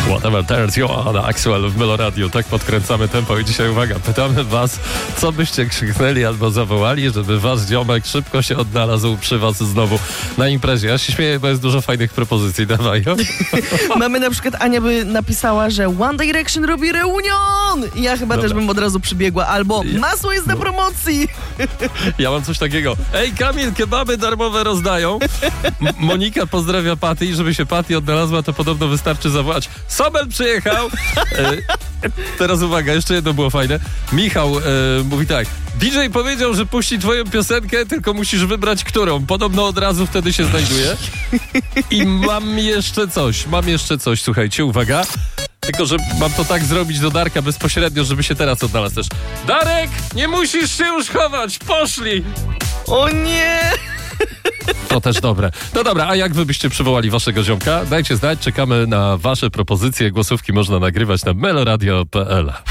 Whatever turns you on, Axwell w Meloradiu. Tak podkręcamy tempo i dzisiaj, uwaga, pytamy was, co byście krzyknęli albo zawołali, żeby wasz ziomek szybko się odnalazł przy was znowu na imprezie. Ja się śmieję, bo jest dużo fajnych propozycji. Dawaj. Mamy na przykład, Ania by napisała, że One Direction robi reunion! I ja chyba też bym od razu przybiegła. Albo masło jest na promocji! Ja mam coś takiego. Ej, Kamil, kebaby darmowe rozdają. Monika pozdrawia Patty i żeby się Patty odnalazła, to podobno wystarczy zawołać: Sobel przyjechał! Teraz uwaga, jeszcze jedno było fajne. Michał mówi tak: DJ powiedział, że puści twoją piosenkę, tylko musisz wybrać którą. Podobno od razu wtedy się znajduje. I mam jeszcze coś, słuchajcie, uwaga. Tylko, że mam to tak zrobić do Darka bezpośrednio, żeby się teraz odnalazł też. Darek, nie musisz się już chować, poszli! O nie! To też dobre. No dobra, a jak wy byście przywołali waszego ziomka? Dajcie znać, czekamy na wasze propozycje. Głosówki można nagrywać na meloradio.pl.